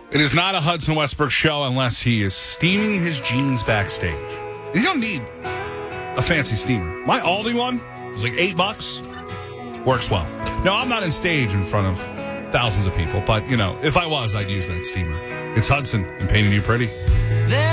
It is not a Hudson Westbrook show unless he is steaming his jeans backstage. You don't need a fancy steamer. My Aldi one was like $8. Works well. No, I'm not in stage in front of thousands of people, but, if I was, I'd use that steamer. It's Hudson and painting you pretty.